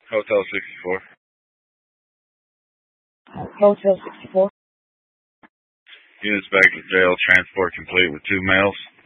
Hotel 64. Hotel 64. Units back to jail, transport complete with 2 males.